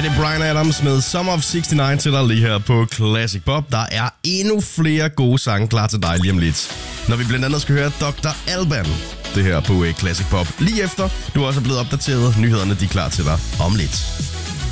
Det er Bryan Adams med Summer of 69 til dig lige her på Classic Pop. Der er endnu flere gode sange klar til dig lige om lidt. Når vi blandt andet skal høre Dr. Alban. Det her på Classic Pop lige efter. Du er også blevet opdateret. Nyhederne de er klar til dig om lidt.